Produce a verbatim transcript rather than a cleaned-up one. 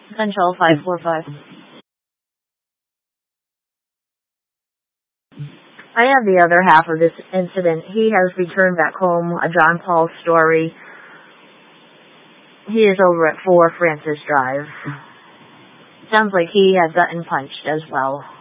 Control five four five. I have the other half of this incident. He has returned back home, a John Paul story. He is over at four Francis Drive. Sounds like he has gotten punched as well.